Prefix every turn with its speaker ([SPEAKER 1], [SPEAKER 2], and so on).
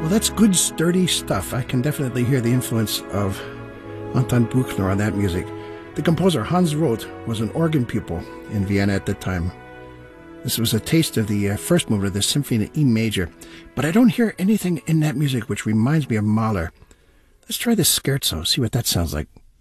[SPEAKER 1] Well, that's good, sturdy stuff. I can definitely hear the influence of Anton Bruckner on that music. The composer Hans Roth was an organ pupil in Vienna at the time. This was a taste of the first movement of the Symphony in E major, but I don't hear anything in that music which reminds me of Mahler. Let's try the scherzo, see what that sounds like.